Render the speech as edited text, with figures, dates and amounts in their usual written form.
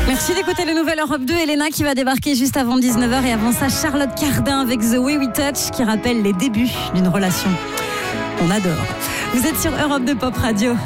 Merci d'écouter le nouvel Europe 2. Elena qui va débarquer juste avant 19h. Et avant ça, Charlotte Cardin avec The Way We Touch qui rappelle les débuts d'une relation. On adore. Vous êtes sur Europe 2 Pop Radio.